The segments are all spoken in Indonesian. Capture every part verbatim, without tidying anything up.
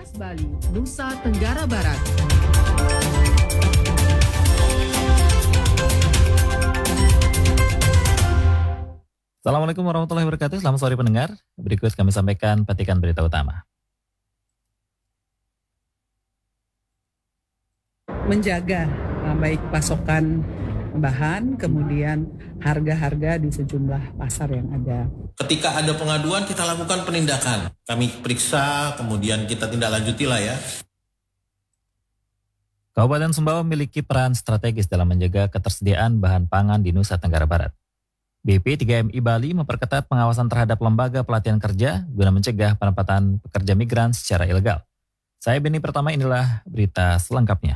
Kompas Bali, Nusa Tenggara Barat. Assalamualaikum warahmatullahi wabarakatuh. Selamat sore pendengar. Berikut kami sampaikan petikan berita utama. Menjaga uh, baik pasokan bahan, kemudian harga-harga di sejumlah pasar yang ada. Ketika ada pengaduan, kita lakukan penindakan. Kami periksa, kemudian kita tindak lanjuti lah ya. Kabupaten Sumbawa memiliki peran strategis dalam menjaga ketersediaan bahan pangan di Nusa Tenggara Barat. B P tiga M I Bali memperketat pengawasan terhadap lembaga pelatihan kerja guna mencegah penempatan pekerja migran secara ilegal. Saya Beni Pertama, inilah berita selengkapnya.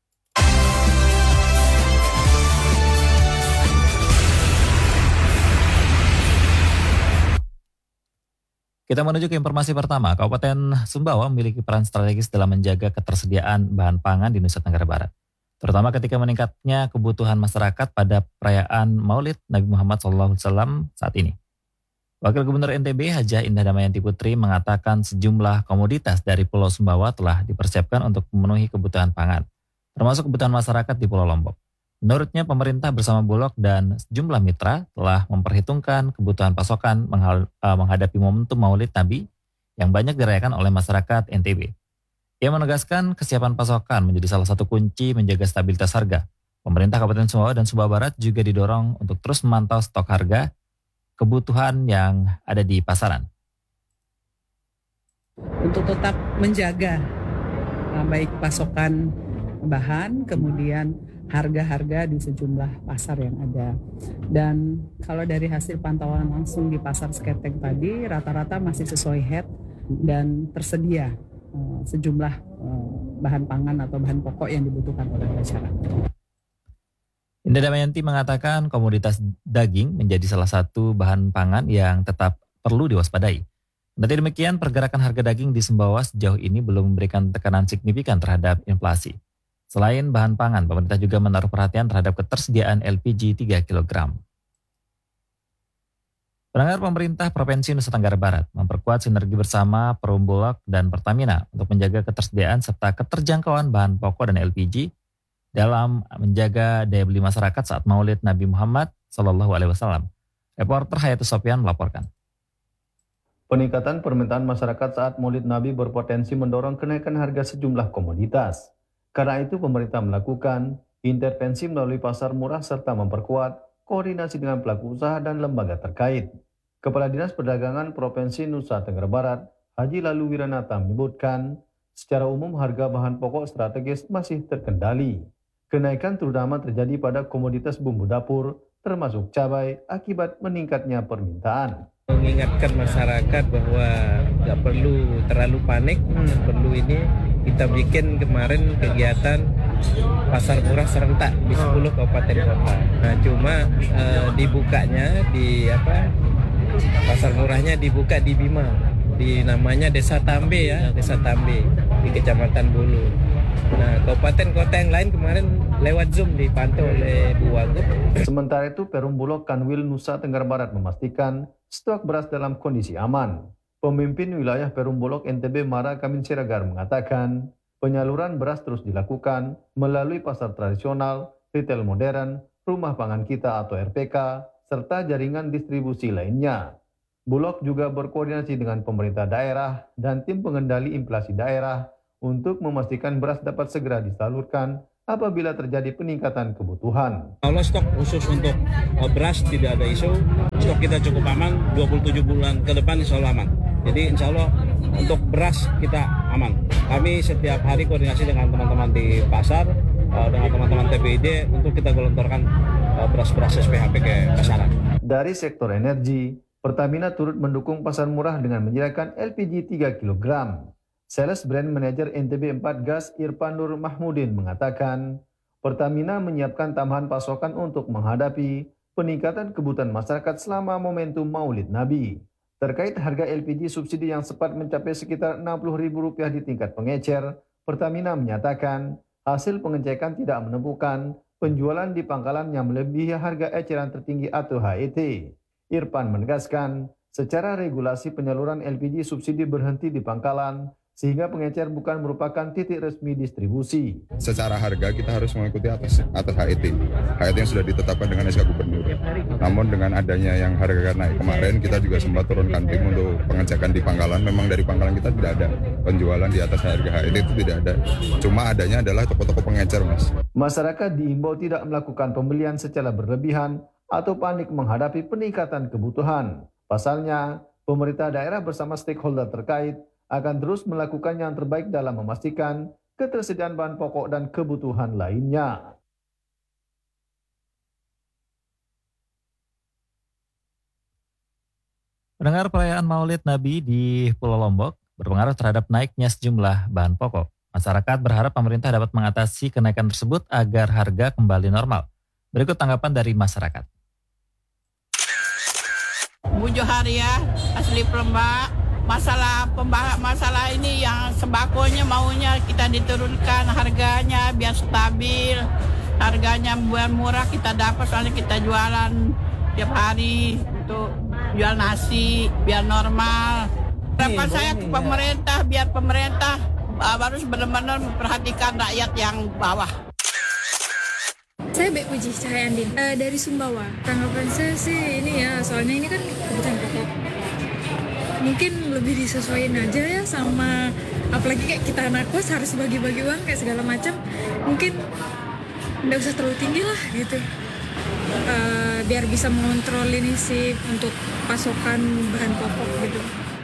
Kita menuju ke informasi pertama. Kabupaten Sumbawa memiliki peran strategis dalam menjaga ketersediaan bahan pangan di Nusa Tenggara Barat, terutama ketika meningkatnya kebutuhan masyarakat pada perayaan Maulid Nabi Muhammad shallallahu alaihi wasallam saat ini. Wakil Gubernur N T B Hajah Indah Damayanti Putri mengatakan sejumlah komoditas dari Pulau Sumbawa telah dipersiapkan untuk memenuhi kebutuhan pangan, termasuk kebutuhan masyarakat di Pulau Lombok. Menurutnya, pemerintah bersama Bulog dan sejumlah mitra telah memperhitungkan kebutuhan pasokan menghadapi momentum Maulid Nabi yang banyak dirayakan oleh masyarakat N T B. Ia menegaskan kesiapan pasokan menjadi salah satu kunci menjaga stabilitas harga. Pemerintah Kabupaten Sumbawa dan Sumbawa Barat juga didorong untuk terus memantau stok harga kebutuhan yang ada di pasaran. Untuk tetap menjaga baik pasokan bahan, kemudian harga-harga di sejumlah pasar yang ada. Dan kalau dari hasil pantauan langsung di pasar Seketeng tadi, rata-rata masih sesuai head dan tersedia sejumlah bahan pangan atau bahan pokok yang dibutuhkan oleh masyarakat. Indah Damayanti mengatakan komoditas daging menjadi salah satu bahan pangan yang tetap perlu diwaspadai. Berarti demikian, pergerakan harga daging di Sumbawa sejauh ini belum memberikan tekanan signifikan terhadap inflasi. Selain bahan pangan, pemerintah juga menaruh perhatian terhadap ketersediaan L P G tiga kilogram. Pendengar, pemerintah Provinsi Nusa Tenggara Barat memperkuat sinergi bersama Perum Bulog dan Pertamina untuk menjaga ketersediaan serta keterjangkauan bahan pokok dan L P G dalam menjaga daya beli masyarakat saat Maulid Nabi Muhammad shallallahu alaihi wasallam. Reporter Hayatus Sofyan melaporkan. Peningkatan permintaan masyarakat saat Maulid Nabi berpotensi mendorong kenaikan harga sejumlah komoditas. Karena itu, pemerintah melakukan intervensi melalui pasar murah serta memperkuat koordinasi dengan pelaku usaha dan lembaga terkait. Kepala Dinas Perdagangan Provinsi Nusa Tenggara Barat, Haji Lalu Wiranata menyebutkan, secara umum harga bahan pokok strategis masih terkendali. Kenaikan terutama terjadi pada komoditas bumbu dapur, termasuk cabai, akibat meningkatnya permintaan. Mengingatkan masyarakat bahwa nggak perlu terlalu panik, hmm. perlu ini kita bikin kemarin kegiatan pasar murah serentak di sepuluh kabupaten kota. Nah, cuma uh, dibukanya di apa? Pasar murahnya dibuka di Bima, di namanya Desa Tambe ya, Desa Tambe di Kecamatan Bulu. Nah, kabupaten kota yang lain kemarin lewat Zoom dipantau oleh Bu Wagub. Sementara itu, Perum Bulog Kanwil Nusa Tenggara Barat memastikan stok beras dalam kondisi aman. Pemimpin wilayah Perum Bulog N T B Mara Kamin Siregar mengatakan, penyaluran beras terus dilakukan melalui pasar tradisional, retail modern, rumah pangan kita atau R P K, serta jaringan distribusi lainnya. Bulog juga berkoordinasi dengan pemerintah daerah dan tim pengendali inflasi daerah untuk memastikan beras dapat segera disalurkan apabila terjadi peningkatan kebutuhan. Kalau stok khusus untuk beras tidak ada isu, stok kita cukup aman, dua puluh tujuh bulan ke depan insya Allah aman. Jadi insya Allah untuk beras kita aman. Kami setiap hari koordinasi dengan teman-teman di pasar, dengan teman-teman T B I D untuk kita gelontorkan beras-beras S P H P ke pasaran. Dari sektor energi, Pertamina turut mendukung pasar murah dengan menyediakan L P G tiga kilogram. Sales Brand Manager N T B empat Gas Irfan Nur Mahmudin mengatakan, Pertamina menyiapkan tambahan pasokan untuk menghadapi peningkatan kebutuhan masyarakat selama momentum Maulid Nabi. Terkait harga L P G subsidi yang sempat mencapai sekitar enam puluh ribu rupiah di tingkat pengecer, Pertamina menyatakan hasil pengecekan tidak menemukan penjualan di pangkalan yang melebihi harga eceran tertinggi atau H E T. Irfan menegaskan, secara regulasi penyaluran L P G subsidi berhenti di pangkalan sehingga pengecer bukan merupakan titik resmi distribusi. Secara harga kita harus mengikuti atas atas H E T. H E T yang sudah ditetapkan dengan S K Gubernur. Namun dengan adanya yang harga naik kemarin, kita juga sempat turunkan tim untuk pengecekan di pangkalan. Memang dari pangkalan kita tidak ada penjualan di atas harga H E T, itu tidak ada. Cuma adanya adalah toko-toko pengecer, Mas. Masyarakat diimbau tidak melakukan pembelian secara berlebihan atau panik menghadapi peningkatan kebutuhan. Pasalnya, pemerintah daerah bersama stakeholder terkait akan terus melakukan yang terbaik dalam memastikan ketersediaan bahan pokok dan kebutuhan lainnya. Pendengar, perayaan Maulid Nabi di Pulau Lombok berpengaruh terhadap naiknya sejumlah bahan pokok. Masyarakat berharap pemerintah dapat mengatasi kenaikan tersebut agar harga kembali normal. Berikut tanggapan dari masyarakat. Bu Joharia, asli Pelembak. Masalah pembahas masalah ini yang sembakonya maunya kita diturunkan harganya biar stabil, harganya buat murah kita dapat, soalnya kita jualan tiap hari untuk jual nasi biar normal. Harapan saya ke pemerintah biar pemerintah uh, harus benar-benar memperhatikan rakyat yang bawah. Saya Bek Puji Cahyandin uh, dari Sumbawa. Tanggapan saya sih ini ya, soalnya ini kan kebutuhan pokok. Mungkin lebih disesuaikan aja ya sama, apalagi kayak kita anak kos harus bagi-bagi uang kayak segala macam. Mungkin nggak usah terlalu tinggi lah gitu. Uh, biar bisa mengontrol ini sih untuk pasokan bahan pokok gitu.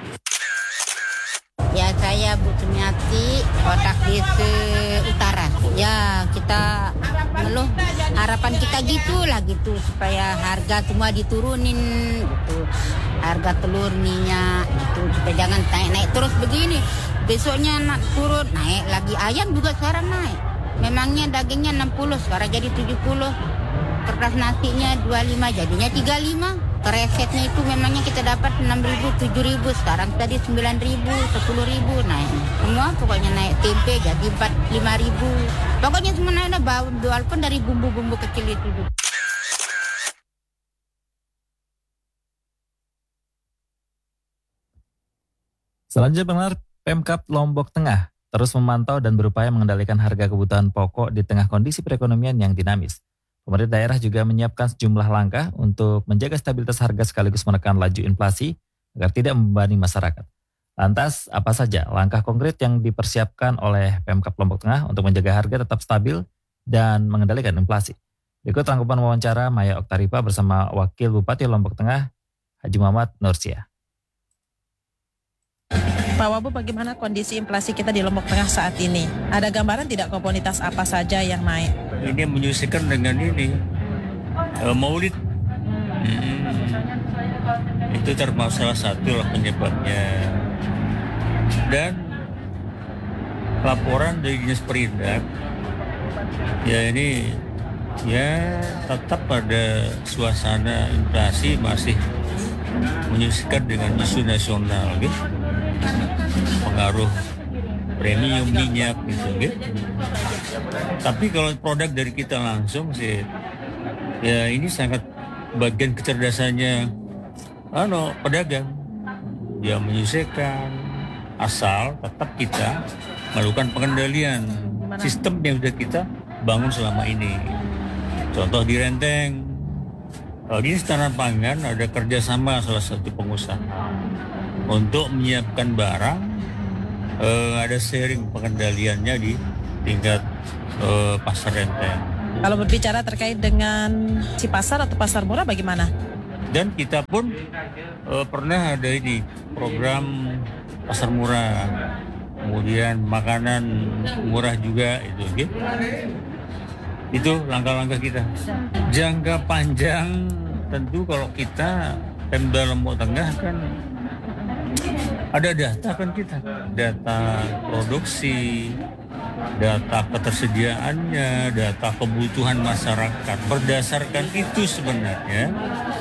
Ya, saya Bu Sumiati, Kotak Desa Utara. Ya, kita ngeluh, harapan kita gitulah gitu, supaya harga semua diturunin gitu. Harga telur, minyak gitu, supaya jangan naik-naik terus begini. Besoknya nak turun, naik lagi. Ayam juga sekarang naik. Memangnya dagingnya enam puluh, sekarang jadi tujuh puluh. Kertas nasinya dua puluh lima, jadinya tiga puluh lima. Keresetnya itu memangnya kita dapat enam ribu, tujuh ribu, sekarang tadi sembilan ribu, sepuluh ribu naik. Semua pokoknya naik. Tempe jadi empat puluh lima ribu. Pokoknya semua naik, walaupun dari bumbu-bumbu kecil itu juga. Selanjutnya, benar, Pemkab Lombok Tengah terus memantau dan berupaya mengendalikan harga kebutuhan pokok di tengah kondisi perekonomian yang dinamis. Pemerintah daerah juga menyiapkan sejumlah langkah untuk menjaga stabilitas harga sekaligus menekan laju inflasi agar tidak membebani masyarakat. Lantas, apa saja langkah konkret yang dipersiapkan oleh Pemkab Lombok Tengah untuk menjaga harga tetap stabil dan mengendalikan inflasi? Berikut rangkuman wawancara Maya Oktaripa bersama Wakil Bupati Lombok Tengah, Haji Muhammad Nursia. Pak Wabu, bagaimana kondisi inflasi kita di Lombok Tengah saat ini? Ada gambaran tidak komoditas apa saja yang naik? Ini menyusikan dengan ini uh, Maulid. Hmm. Itu termasuk salah satu lah penyebabnya. Dan laporan dari Dinas Perindak, ya ini ya tetap pada suasana inflasi masih menyusikan dengan isu nasional, gitu. Pengaruh premium minyak gitu, gitu. Tapi kalau produk dari kita langsung sih, ya ini sangat bagian kecerdasannya ano pedagang. Dia menyusikan asal tetap kita melakukan pengendalian sistem yang sudah kita bangun selama ini. Contoh di Renteng, kalau di Istana Pangan ada kerjasama salah satu pengusaha untuk menyiapkan barang, eh, ada sharing pengendaliannya di tingkat eh, pasar Renteng. Kalau berbicara terkait dengan si pasar atau pasar murah bagaimana? Dan kita pun eh, pernah ada ini program pasar murah, kemudian makanan murah juga itu, gitu. Itu langkah-langkah kita. Jangka panjang tentu kalau kita Pemda Lombok Tengah kan ada data kan kita, data produksi, data ketersediaannya, data kebutuhan masyarakat. Berdasarkan itu sebenarnya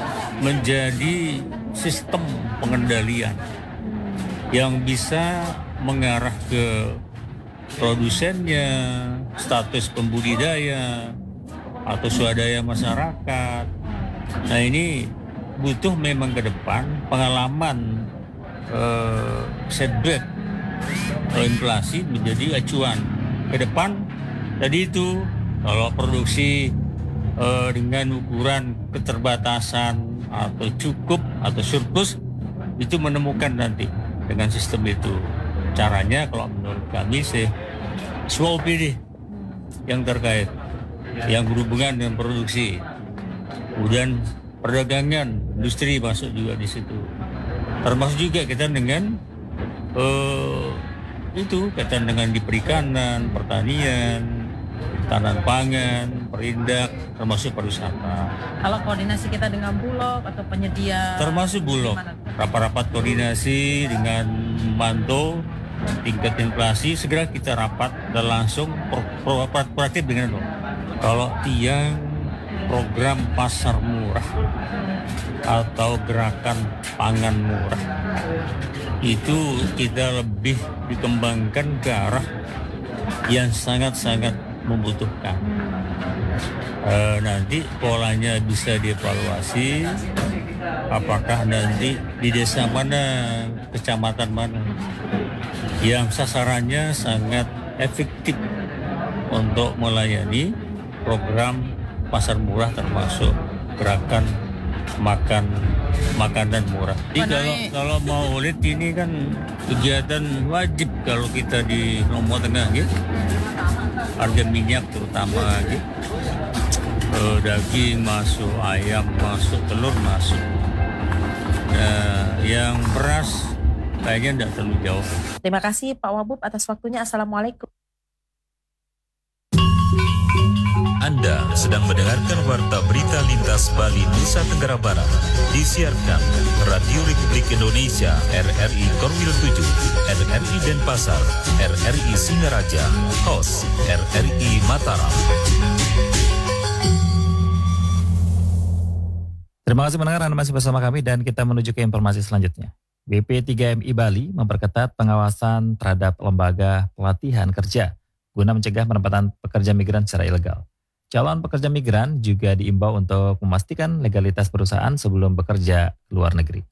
menjadi sistem pengendalian yang bisa mengarah ke produsennya, status pembudidaya, atau swadaya masyarakat. Nah ini butuh memang ke depan pengalaman uh, setback Kalau inflasi menjadi acuan ke depan. Tadi itu kalau produksi eh, dengan ukuran keterbatasan atau cukup atau surplus itu menemukan nanti dengan sistem itu. Caranya kalau menurut kami sih S W O P D yang terkait, yang berhubungan dengan produksi. Kemudian perdagangan, industri masuk juga di situ. Termasuk juga kita dengan uh, itu kaitan dengan di perikanan, pertanian, tanan pangan, perindak, termasuk pariwisata. Kalau koordinasi kita dengan Bulog atau penyedia, Termasuk Bulog, rapat-rapat koordinasi dengan memantau tingkat inflasi, segera kita rapat dan langsung pro, pro, pro, proaktif dengan itu. Kalau tiang program pasar murah atau gerakan pangan murah itu kita lebih dikembangkan ke arah yang sangat-sangat membutuhkan. E, nanti polanya bisa dievaluasi, apakah nanti di desa mana, kecamatan mana yang sasarannya sangat efektif untuk melayani program pasar murah termasuk gerakan makan makanan murah. Jadi kalau kalau Maulid ini kan kegiatan wajib kalau kita di Lombok Tengah gitu. Harga minyak terutama gitu. Uh, daging masuk, ayam masuk, telur masuk. Nah, yang beras kayaknya tidak terlalu jauh. Terima kasih Pak Wabub atas waktunya. Assalamualaikum. Anda sedang mendengarkan Warta Berita Lintas Bali Nusa Tenggara Barat. Disiarkan Radio Republik Indonesia R R I Korwil tujuh, R R I Denpasar, R R I Singaraja, Host R R I Mataram. Terima kasih mendengar, Anda masih bersama kami dan kita menuju ke informasi selanjutnya. B P tiga M I Bali memperketat pengawasan terhadap lembaga pelatihan kerja guna mencegah penempatan pekerja migran secara ilegal. Calon pekerja migran juga diimbau untuk memastikan legalitas perusahaan sebelum bekerja ke luar negeri.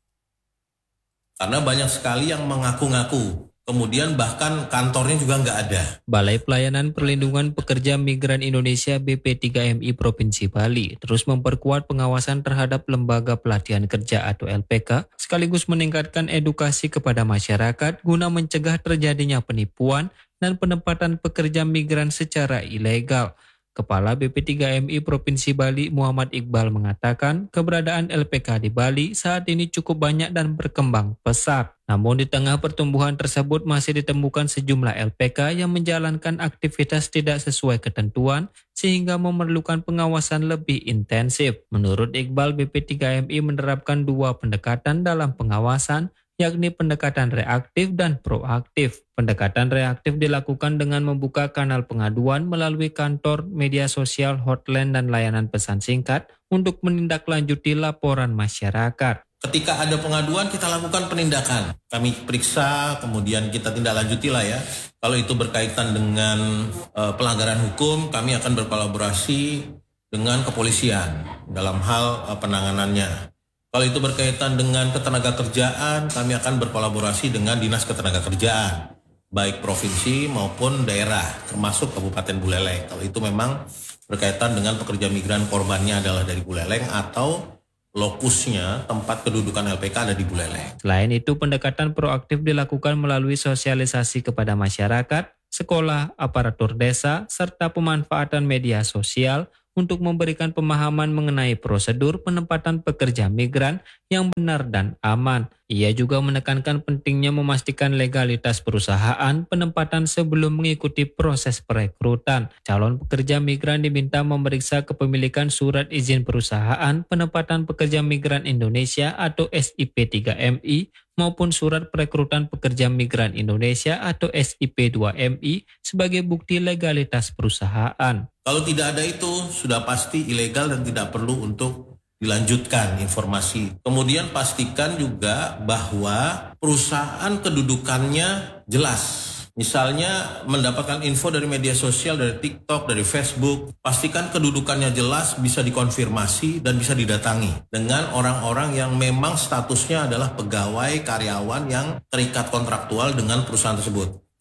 Karena banyak sekali yang mengaku-ngaku, kemudian bahkan kantornya juga nggak ada. Balai Pelayanan Perlindungan Pekerja Migran Indonesia B P tiga M I Provinsi Bali terus memperkuat pengawasan terhadap lembaga pelatihan kerja atau L P K, sekaligus meningkatkan edukasi kepada masyarakat guna mencegah terjadinya penipuan dan penempatan pekerja migran secara ilegal. Kepala B P tiga M I Provinsi Bali Muhammad Iqbal mengatakan keberadaan L P K di Bali saat ini cukup banyak dan berkembang pesat. Namun di tengah pertumbuhan tersebut masih ditemukan sejumlah L P K yang menjalankan aktivitas tidak sesuai ketentuan sehingga memerlukan pengawasan lebih intensif. Menurut Iqbal, B P tiga M I menerapkan dua pendekatan dalam pengawasan, yakni pendekatan reaktif dan proaktif. Pendekatan reaktif dilakukan dengan membuka kanal pengaduan melalui kantor, media sosial, hotline, dan layanan pesan singkat untuk menindaklanjuti laporan masyarakat. Ketika ada pengaduan, kita lakukan penindakan. Kami periksa, kemudian kita tindak lanjuti lah ya. Kalau itu berkaitan dengan uh, pelanggaran hukum, kami akan berkolaborasi dengan kepolisian dalam hal uh, penanganannya. Kalau itu berkaitan dengan ketenagakerjaan, kami akan berkolaborasi dengan Dinas Ketenagakerjaan, baik provinsi maupun daerah, termasuk Kabupaten Buleleng. Kalau itu memang berkaitan dengan pekerja migran korbannya adalah dari Buleleng atau lokusnya, tempat kedudukan L P K ada di Buleleng. Selain itu, pendekatan proaktif dilakukan melalui sosialisasi kepada masyarakat, sekolah, aparatur desa, serta pemanfaatan media sosial untuk memberikan pemahaman mengenai prosedur penempatan pekerja migran yang benar dan aman. Ia juga menekankan pentingnya memastikan legalitas perusahaan penempatan sebelum mengikuti proses perekrutan. Calon pekerja migran diminta memeriksa kepemilikan surat izin perusahaan penempatan pekerja migran Indonesia atau S I P tiga M I maupun surat perekrutan pekerja migran Indonesia atau S I P dua M I sebagai bukti legalitas perusahaan. Kalau tidak ada itu, sudah pasti ilegal dan tidak perlu untuk dilanjutkan informasi. Kemudian pastikan juga bahwa perusahaan kedudukannya jelas. Misalnya mendapatkan info dari media sosial, dari TikTok, dari Facebook, pastikan kedudukannya jelas, bisa dikonfirmasi dan bisa didatangi dengan orang-orang yang memang statusnya adalah pegawai karyawan yang terikat kontraktual dengan perusahaan tersebut.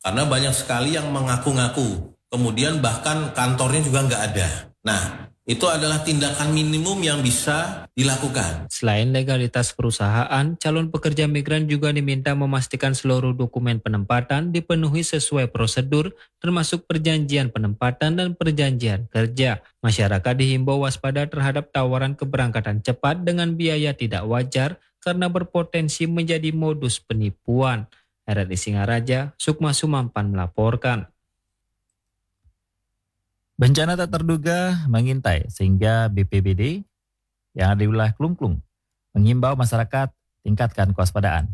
Karena banyak sekali yang mengaku-ngaku, kemudian bahkan kantornya juga nggak ada. Nah, itu adalah tindakan minimum yang bisa dilakukan. Selain legalitas perusahaan, calon pekerja migran juga diminta memastikan seluruh dokumen penempatan dipenuhi sesuai prosedur, termasuk perjanjian penempatan dan perjanjian kerja. Masyarakat dihimbau waspada terhadap tawaran keberangkatan cepat dengan biaya tidak wajar karena berpotensi menjadi modus penipuan. R R I Singaraja, Sukma Sumampan melaporkan. Bencana tak terduga mengintai sehingga B P B D yang ada di wilayah Klungklung menghimbau masyarakat tingkatkan kewaspadaan.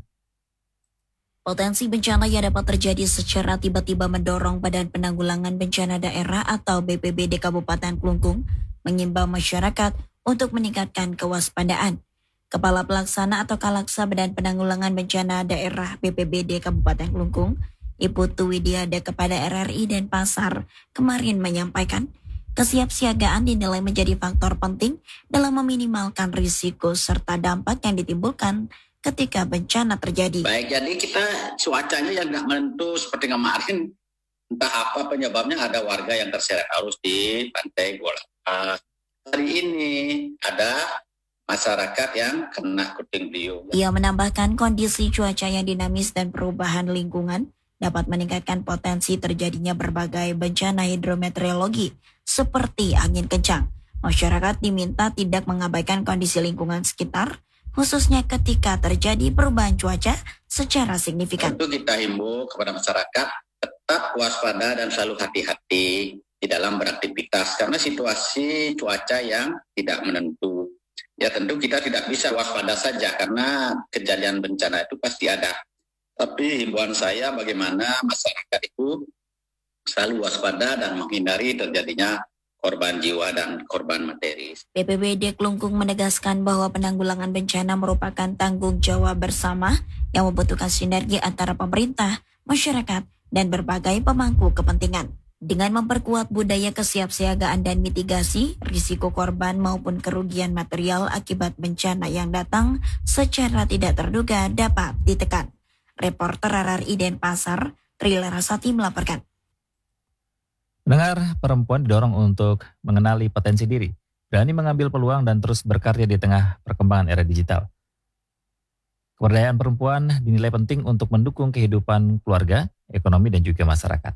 Potensi bencana yang dapat terjadi secara tiba-tiba mendorong Badan Penanggulangan Bencana Daerah atau B P B D Kabupaten Klungkung mengimbau masyarakat untuk meningkatkan kewaspadaan. Kepala Pelaksana atau Kalaksa Badan Penanggulangan Bencana Daerah B P B D Kabupaten Klungkung, Ibu Tuwidiada kepada R R I Denpasar kemarin menyampaikan, kesiapsiagaan dinilai menjadi faktor penting dalam meminimalkan risiko serta dampak yang ditimbulkan ketika bencana terjadi. Baik, jadi kita cuacanya yang nggak menentu seperti kemarin, entah apa penyebabnya, ada warga yang terseret arus di pantai Golapa. Hari ini ada masyarakat yang kena puting beliung. Ia menambahkan kondisi cuaca yang dinamis dan perubahan lingkungan dapat meningkatkan potensi terjadinya berbagai bencana hidrometeorologi seperti angin kencang. Masyarakat diminta tidak mengabaikan kondisi lingkungan sekitar, khususnya ketika terjadi perubahan cuaca secara signifikan. Tentu kita himbau kepada masyarakat tetap waspada dan selalu hati-hati di dalam beraktivitas karena situasi cuaca yang tidak menentu. Ya tentu kita tidak bisa waspada saja karena kejadian bencana itu pasti ada. Tapi himbauan saya bagaimana masyarakat itu selalu waspada dan menghindari terjadinya korban jiwa dan korban materi. B P B D Klungkung menegaskan bahwa penanggulangan bencana merupakan tanggung jawab bersama yang membutuhkan sinergi antara pemerintah, masyarakat, dan berbagai pemangku kepentingan. Dengan memperkuat budaya kesiapsiagaan dan mitigasi, risiko korban maupun kerugian material akibat bencana yang datang secara tidak terduga dapat ditekan. Reporter R R I Denpasar, Tri Larasati melaporkan. Pendengar, perempuan didorong untuk mengenali potensi diri, berani mengambil peluang dan terus berkarya di tengah perkembangan era digital. Keberdayaan perempuan dinilai penting untuk mendukung kehidupan keluarga, ekonomi, dan juga masyarakat.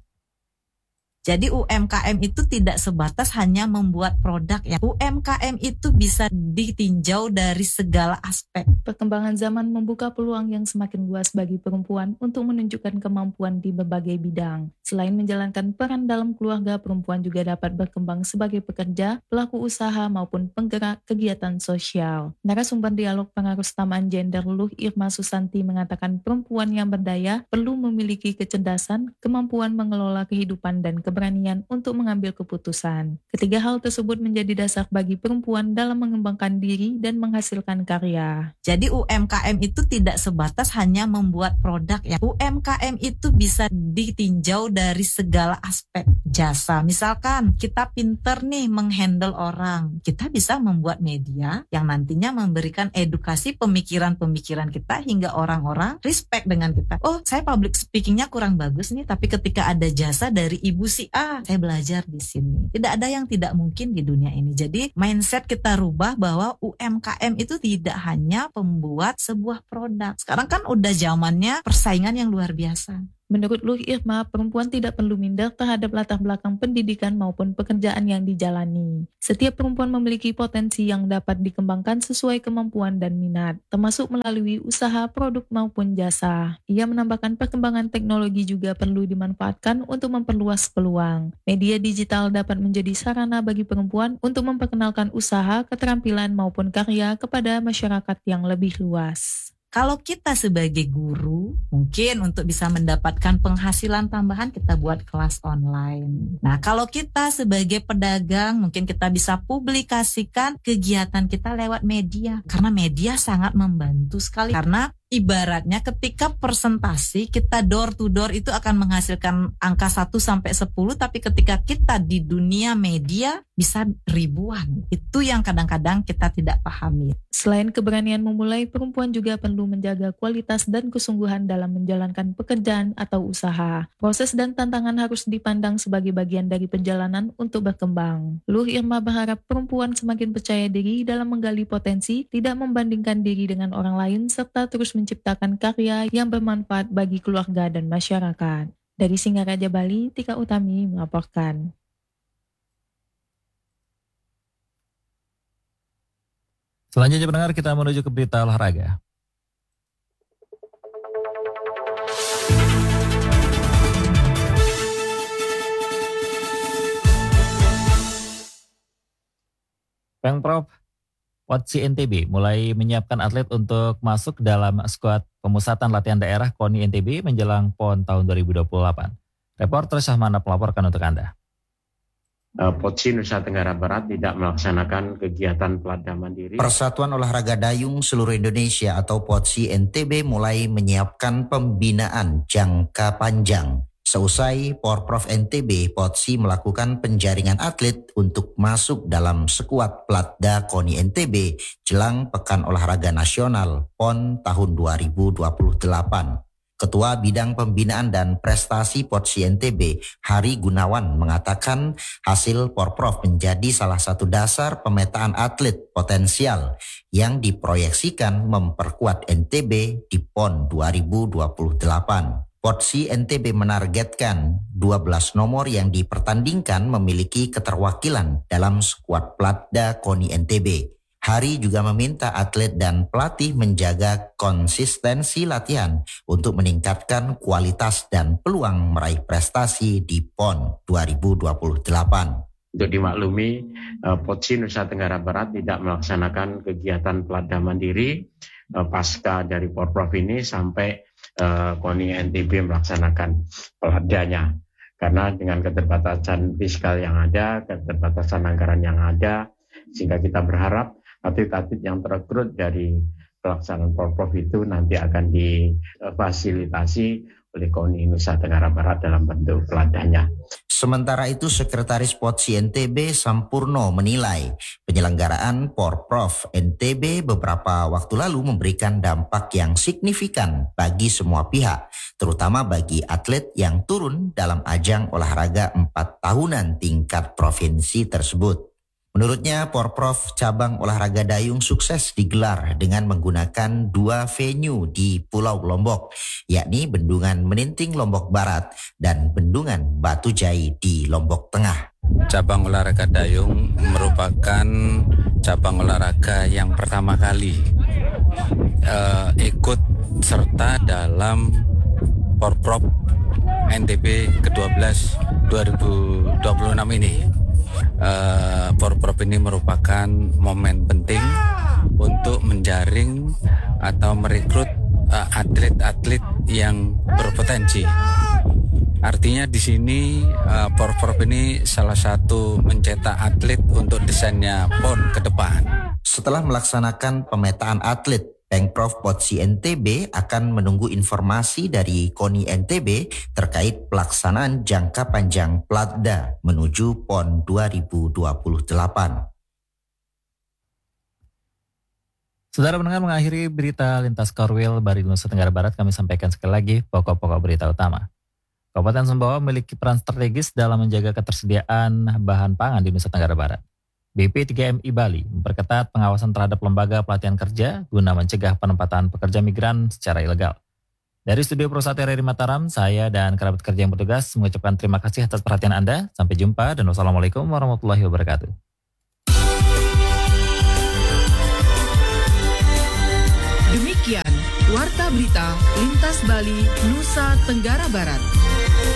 Jadi U M K M itu tidak sebatas hanya membuat produk ya. U M K M itu bisa ditinjau dari segala aspek. Perkembangan zaman membuka peluang yang semakin luas bagi perempuan untuk menunjukkan kemampuan di berbagai bidang. Selain menjalankan peran dalam keluarga, perempuan juga dapat berkembang sebagai pekerja, pelaku usaha maupun penggerak kegiatan sosial. Narasumber dialog pengaruh utamaan gender Luh Irma Susanti mengatakan perempuan yang berdaya perlu memiliki kecerdasan, kemampuan mengelola kehidupan dan keberanian keberanian untuk mengambil keputusan. Ketiga hal tersebut menjadi dasar bagi perempuan dalam mengembangkan diri dan menghasilkan karya. Jadi U M K M itu tidak sebatas hanya membuat produk ya. U M K M itu bisa ditinjau dari segala aspek jasa. Misalkan kita pinter nih menghandle orang, kita bisa membuat media yang nantinya memberikan edukasi pemikiran-pemikiran kita hingga orang-orang respect dengan kita. Oh, saya public speakingnya kurang bagus nih, tapi ketika ada jasa dari ibu si A, saya belajar di sini. Tidak ada yang tidak mungkin di dunia ini. Jadi mindset kita rubah bahwa U M K M itu tidak hanya pembuat sebuah produk. Sekarang kan udah zamannya persaingan yang luar biasa. Menurut Luh Irma, perempuan tidak perlu minder terhadap latar belakang pendidikan maupun pekerjaan yang dijalani. Setiap perempuan memiliki potensi yang dapat dikembangkan sesuai kemampuan dan minat, termasuk melalui usaha, produk maupun jasa. Ia menambahkan perkembangan teknologi juga perlu dimanfaatkan untuk memperluas peluang. Media digital dapat menjadi sarana bagi perempuan untuk memperkenalkan usaha, keterampilan maupun karya kepada masyarakat yang lebih luas. Kalau kita sebagai guru, mungkin untuk bisa mendapatkan penghasilan tambahan kita buat kelas online. Nah, kalau kita sebagai pedagang, mungkin kita bisa publikasikan kegiatan kita lewat media. Karena media sangat membantu sekali. Karena ibaratnya ketika presentasi kita door to door itu akan menghasilkan angka satu sampai sepuluh, tapi ketika kita di dunia media bisa ribuan. Itu yang kadang-kadang kita tidak pahami. Selain keberanian memulai, perempuan juga perlu menjaga kualitas dan kesungguhan dalam menjalankan pekerjaan atau usaha. Proses dan tantangan harus dipandang sebagai bagian dari perjalanan untuk berkembang. Luh Irma berharap perempuan semakin percaya diri dalam menggali potensi, tidak membandingkan diri dengan orang lain, serta terus menciptakan karya yang bermanfaat bagi keluarga dan masyarakat. Dari Singaraja, Bali, Tika Utami melaporkan. Selanjutnya pendengar, kita menuju ke berita olahraga. Pemprov Potsi N T B mulai menyiapkan atlet untuk masuk dalam skuad pemusatan latihan daerah K O N I N T B menjelang P O N tahun dua ribu dua puluh delapan. Reporter Syahmana melaporkan untuk Anda. Potsi Nusa Tenggara Barat tidak melaksanakan kegiatan pelatihan mandiri. Persatuan Olahraga Dayung Seluruh Indonesia atau Potsi N T B mulai menyiapkan pembinaan jangka panjang. Seusai Porprov N T B, Potsi melakukan penjaringan atlet untuk masuk dalam skuad Platda K O N I N T B jelang Pekan Olahraga Nasional P O N tahun dua ribu dua puluh delapan. Ketua Bidang Pembinaan dan Prestasi Potsi N T B, Hari Gunawan, mengatakan hasil Porprov menjadi salah satu dasar pemetaan atlet potensial yang diproyeksikan memperkuat N T B di P O N dua ribu dua puluh delapan. Potsi N T B menargetkan dua belas nomor yang dipertandingkan memiliki keterwakilan dalam skuad Platda K O N I N T B. Hari juga meminta atlet dan pelatih menjaga konsistensi latihan untuk meningkatkan kualitas dan peluang meraih prestasi di P O N dua ribu dua puluh delapan. Untuk dimaklumi, Potsi Nusa Tenggara Barat tidak melaksanakan kegiatan pelatihan mandiri pasca dari Porprov ini sampai K O N I N T B melaksanakan peladanya. Karena dengan keterbatasan fiskal yang ada, keterbatasan anggaran yang ada, sehingga kita berharap atlet-atlet yang terekrut dari pelaksanaan Porprov itu nanti akan difasilitasi oleh K O N I Nusa Tenggara Barat dalam bentuk peladanya. Sementara itu, Sekretaris Potsi N T B Sampurno menilai penyelenggaraan Porprov N T B beberapa waktu lalu memberikan dampak yang signifikan bagi semua pihak, terutama bagi atlet yang turun dalam ajang olahraga empat tahunan tingkat provinsi tersebut. Menurutnya, Porprov cabang olahraga dayung sukses digelar dengan menggunakan dua venue di Pulau Lombok, yakni Bendungan Meninting Lombok Barat dan Bendungan Batu Jai di Lombok Tengah. Cabang olahraga dayung merupakan cabang olahraga yang pertama kali uh, ikut serta dalam Porprov N T B ke dua belas dua ribu dua puluh enam ini. Uh, Porprov ini merupakan momen penting untuk menjaring atau merekrut uh, atlet-atlet yang berpotensi. Artinya di sini uh, Porprov ini salah satu mencetak atlet untuk desainnya P O N ke depan. Setelah melaksanakan pemetaan atlet, Pemprov Potsi N T B akan menunggu informasi dari K O N I N T B terkait pelaksanaan jangka panjang Platda menuju P O N dua ribu dua puluh delapan. Saudara pendengar, mengakhiri berita lintas Korwil Bali Nusa Tenggara Barat, kami sampaikan sekali lagi pokok-pokok berita utama. Kabupaten Sumbawa memiliki peran strategis dalam menjaga ketersediaan bahan pangan di Nusa Tenggara Barat. B P tiga M I Bali memperketat pengawasan terhadap lembaga pelatihan kerja guna mencegah penempatan pekerja migran secara ilegal. Dari studio Prosat R R I Mataram, saya dan kerabat kerja yang bertugas mengucapkan terima kasih atas perhatian Anda. Sampai jumpa dan wassalamualaikum warahmatullahi wabarakatuh. Demikian Warta Berita Lintas Bali Nusa Tenggara Barat.